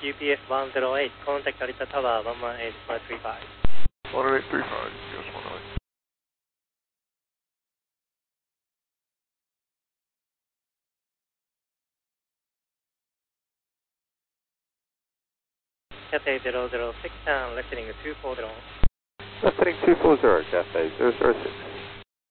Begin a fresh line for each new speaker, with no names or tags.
UPS 108, contact Arita Tower 118.35.
118.35, yes, 108.
Cathay 006, listening 240.
Listening 240, Cathay 006.